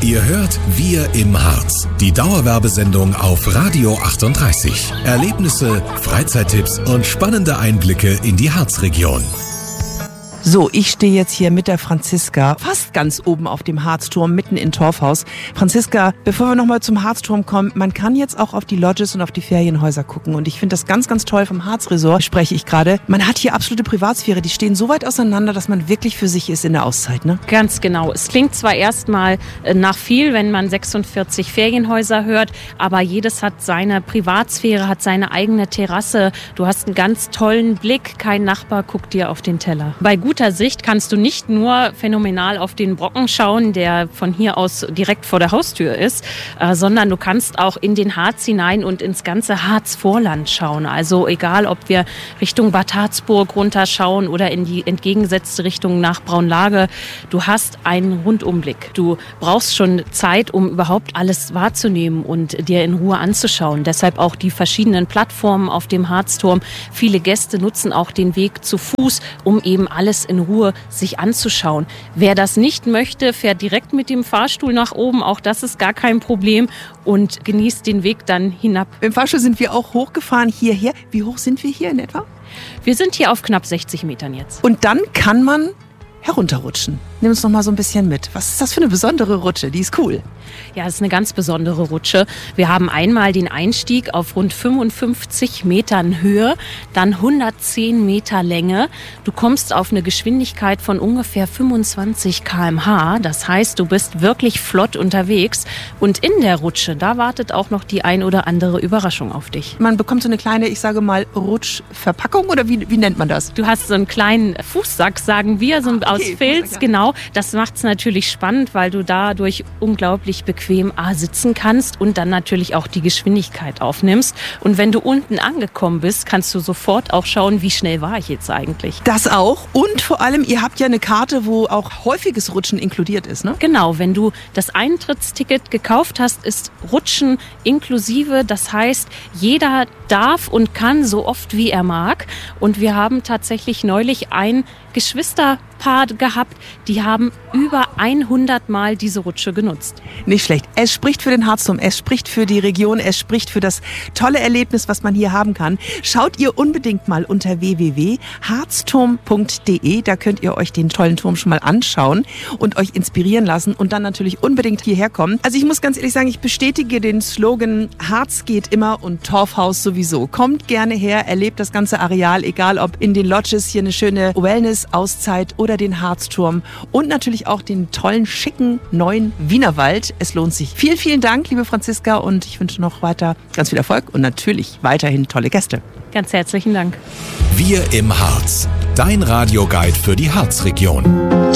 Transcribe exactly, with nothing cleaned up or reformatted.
Ihr hört Wir im Harz, die Dauerwerbesendung auf Radio achtunddreißig. Erlebnisse, Freizeittipps und spannende Einblicke in die Harzregion. So, ich stehe jetzt hier mit der Franziska, fast ganz oben auf dem Harzturm, mitten in Torfhaus. Franziska, bevor wir nochmal zum Harzturm kommen, man kann jetzt auch auf die Lodges und auf die Ferienhäuser gucken. Und ich finde das ganz, ganz toll, vom Harzresort spreche ich gerade. Man hat hier absolute Privatsphäre, die stehen so weit auseinander, dass man wirklich für sich ist in der Auszeit, ne? Ganz genau. Es klingt zwar erstmal nach viel, wenn man sechsundvierzig Ferienhäuser hört, aber jedes hat seine Privatsphäre, hat seine eigene Terrasse. Du hast einen ganz tollen Blick, kein Nachbar guckt dir auf den Teller. Bei guter Sicht kannst du nicht nur phänomenal auf den Brocken schauen, der von hier aus direkt vor der Haustür ist, äh, sondern du kannst auch in den Harz hinein und ins ganze Harzvorland schauen. Also egal, ob wir Richtung Bad Harzburg runterschauen oder in die entgegengesetzte Richtung nach Braunlage, du hast einen Rundumblick. Du brauchst schon Zeit, um überhaupt alles wahrzunehmen und dir in Ruhe anzuschauen. Deshalb auch die verschiedenen Plattformen auf dem Harzturm. Viele Gäste nutzen auch den Weg zu Fuß, um eben alles in Ruhe sich anzuschauen. Wer das nicht möchte, fährt direkt mit dem Fahrstuhl nach oben. Auch das ist gar kein Problem und genießt den Weg dann hinab. Im Fahrstuhl sind wir auch hochgefahren hierher. Wie hoch sind wir hier in etwa? Wir sind hier auf knapp sechzig Metern jetzt. Und dann kann man herunterrutschen. Nimm uns noch mal so ein bisschen mit. Was ist das für eine besondere Rutsche? Die ist cool. Ja, es ist eine ganz besondere Rutsche. Wir haben einmal den Einstieg auf rund fünfundfünfzig Metern Höhe, dann hundertzehn Meter Länge. Du kommst auf eine Geschwindigkeit von ungefähr fünfundzwanzig Kilometer pro Stunde. Das heißt, du bist wirklich flott unterwegs. Und in der Rutsche, da wartet auch noch die ein oder andere Überraschung auf dich. Man bekommt so eine kleine, ich sage mal, Rutschverpackung oder wie, wie nennt man das? Du hast so einen kleinen Fußsack, sagen wir, so aus okay, Filz, Fußsack, ja. Genau. Das macht es natürlich spannend, weil du dadurch unglaublich bequem A, sitzen kannst und dann natürlich auch die Geschwindigkeit aufnimmst. Und wenn du unten angekommen bist, kannst du sofort auch schauen, wie schnell war ich jetzt eigentlich. Das auch. Und vor allem, ihr habt ja eine Karte, wo auch häufiges Rutschen inkludiert ist, ne? Genau, wenn du das Eintrittsticket gekauft hast, ist Rutschen inklusive. Das heißt, jeder darf und kann so oft wie er mag. Und wir haben tatsächlich neulich ein Geschwisterpaar gehabt, die haben über hundert Mal diese Rutsche genutzt. Nicht schlecht. Es spricht für den Harzturm, es spricht für die Region, es spricht für das tolle Erlebnis, was man hier haben kann. Schaut ihr unbedingt mal unter w w w punkt harzturm punkt d e. Da könnt ihr euch den tollen Turm schon mal anschauen und euch inspirieren lassen und dann natürlich unbedingt hierher kommen. Also ich muss ganz ehrlich sagen, ich bestätige den Slogan Harz geht immer und Torfhaus sowieso. Kommt gerne her, erlebt das ganze Areal, egal ob in den Lodges, hier eine schöne Wellness Auszeit oder den Harzturm und natürlich auch den tollen, schicken, neuen Wienerwald. Es lohnt sich. Vielen, vielen Dank, liebe Franziska, und ich wünsche noch weiter ganz viel Erfolg und natürlich weiterhin tolle Gäste. Ganz herzlichen Dank. Wir im Harz, dein Radioguide für die Harzregion.